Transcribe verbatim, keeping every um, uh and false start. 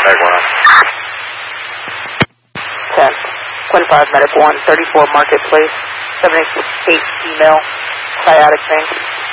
Medic one. ten. Quinn five, Medic one, thirty-four Marketplace, seven eight female, sciatic pain.